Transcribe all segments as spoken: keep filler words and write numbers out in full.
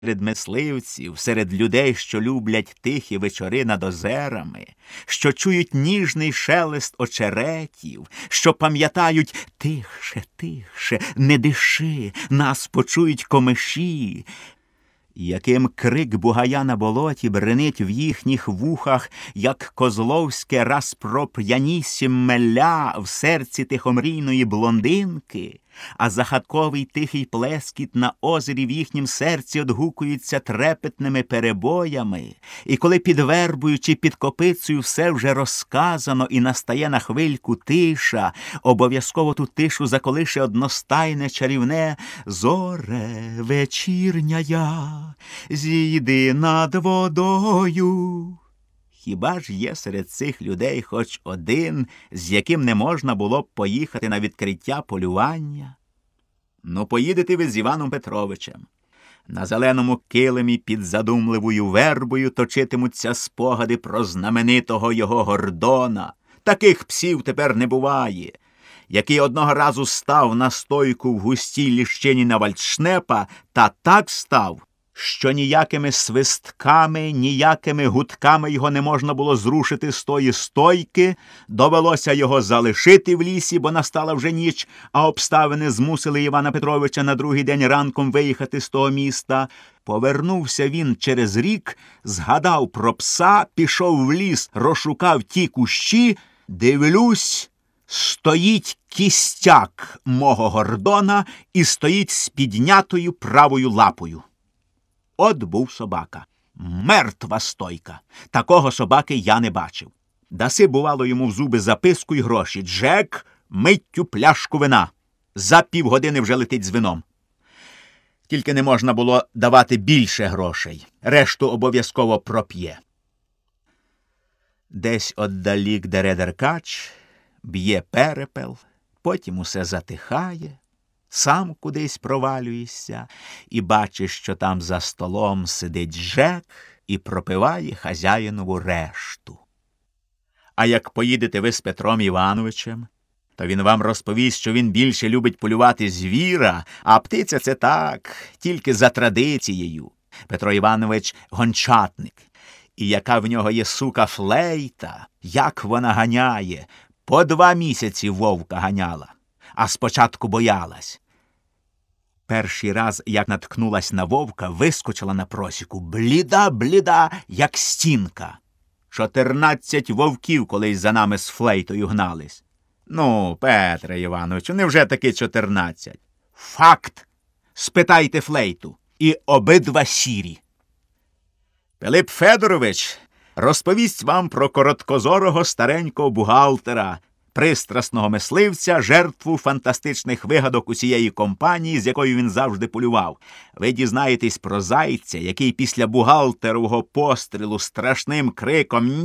Серед мисливців, серед людей, що люблять тихі вечори над озерами, що чують ніжний шелест очеретів, що пам'ятають «тихше, тихше, не диши, нас почують комиші», яким крик бугая на болоті бренить в їхніх вухах, як козловське раз про п'янісім меля в серці тихомрійної блондинки, а захатковий тихий плескіт на озері в їхнім серці одгукується трепетними перебоями, і коли під вербою чи під копицею все вже розказано і настає на хвильку тиша, обов'язково ту тишу заколише одностайне чарівне «Зоре вечірняя, зійди над водою». Хіба ж є серед цих людей хоч один, з яким не можна було б поїхати на відкриття полювання? Ну, поїдете ви з Іваном Петровичем. На зеленому килимі під задумливою вербою точитимуться спогади про знаменитого його Гордона. Таких псів тепер не буває. Який одного разу став на стойку в густій ліщині на вальдшнепа, та так став, що ніякими свистками, ніякими гудками його не можна було зрушити з тої стойки, довелося його залишити в лісі, бо настала вже ніч, а обставини змусили Івана Петровича на другий день ранком виїхати з того міста. Повернувся він через рік, згадав про пса, пішов в ліс, розшукав ті кущі, дивлюсь, стоїть кістяк мого Гордона і стоїть з піднятою правою лапою. От був собака. Мертва стойка. Такого собаки я не бачив. Даси, бувало, йому в зуби записку й гроші. «Джек, миттю пляшку вина. За півгодини вже летить з вином». Тільки не можна було давати більше грошей. Решту обов'язково проп'є. Десь отдалік дере деркач, б'є перепел, потім усе затихає. Сам кудись провалюєшся і бачиш, що там за столом сидить Джек і пропиває хазяїнову решту. А як поїдете ви з Петром Івановичем, то він вам розповість, що він більше любить полювати звіра, а птиця – це так, тільки за традицією. Петро Іванович – гончатник. І яка в нього є сука флейта, як вона ганяє. По два місяці вовка ганяла, а спочатку боялась. Перший раз, як наткнулась на вовка, вискочила на просіку, бліда-бліда, як стінка. Чотирнадцять вовків колись за нами з флейтою гнались. Ну, Петре Івановичу, невже таки чотирнадцять? Факт! Спитайте флейту. І обидва сірі. Пилип Федорович розповість вам про короткозорого старенького бухгалтера, пристрасного мисливця, жертву фантастичних вигадок усієї компанії, з якою він завжди полював. Ви дізнаєтесь про зайця, який після бухгалтерового пострілу страшним криком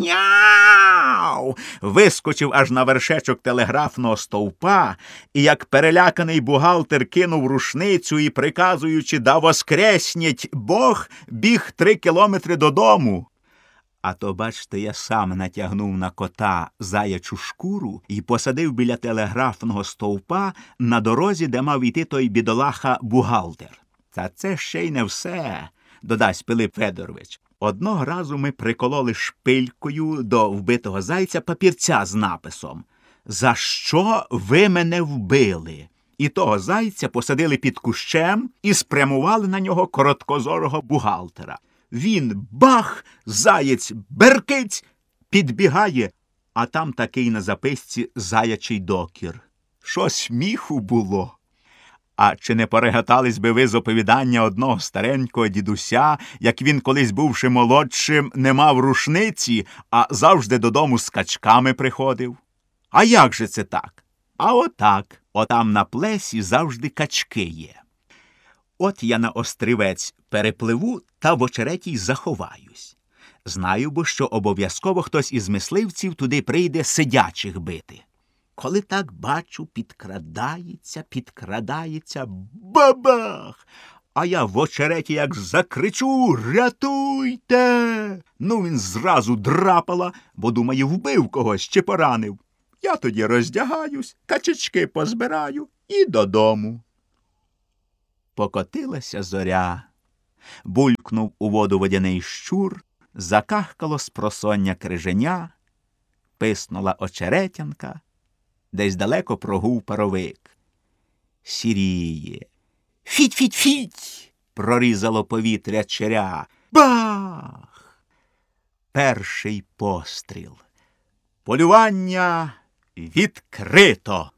«Няу!» вискочив аж на вершечок телеграфного стовпа, і як переляканий бухгалтер кинув рушницю і, приказуючи «Да воскресніть Бог!», біг три кілометри додому. А то, бачте, я сам натягнув на кота заячу шкуру і посадив біля телеграфного стовпа на дорозі, де мав іти той бідолаха-бухгалтер. Та це ще й не все, додасть Пилип Федорович. Одного разу ми прикололи шпилькою до вбитого зайця папірця з написом «За що ви мене вбили?» І того зайця посадили під кущем і спрямували на нього короткозорого бухгалтера. Він бах, заєць беркить, підбігає, а там такий на записці заячий докір. Що сміху було? А чи не перегатались би ви з оповідання одного старенького дідуся, як він колись, бувши молодшим, не мав рушниці, а завжди додому з качками приходив? А як же це так? А отак, отам на плесі завжди качки є. От я на острівець перепливу та в очереті й заховаюсь. Знаю, бо що обов'язково хтось із мисливців туди прийде сидячих бити. Коли так бачу, підкрадається, підкрадається, бабах! А я в очереті як закричу «Рятуйте!». Ну він зразу драпала, бо думає, вбив когось чи поранив. Я тоді роздягаюсь, качечки позбираю і додому. Покотилася зоря. Булькнув у воду водяний щур, закахкало спросоння криженя, писнула очеретянка, десь далеко прогув паровик. Сіріє. Фіть-фіть-фіть! Прорізало повітря черя. Бах! Перший постріл. Полювання відкрито.